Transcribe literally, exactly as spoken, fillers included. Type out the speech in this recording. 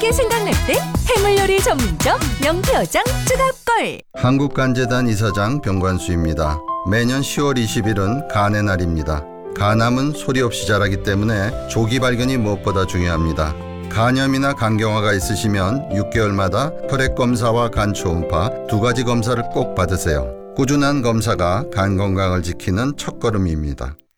간이 생각날 때 해물요리 전문점 명태어장 추가골. 한국간재단 이사장 병관수입니다. 매년 시월 이십일은 간의 날입니다. 간암은 소리 없이 자라기 때문에 조기 발견이 무엇보다 중요합니다. 간염이나 간경화가 있으시면 육 개월마다 혈액 검사와 간 초음파 두 가지 검사를 꼭 받으세요. 꾸준한 검사가 간 건강을 지키는 첫걸음입니다.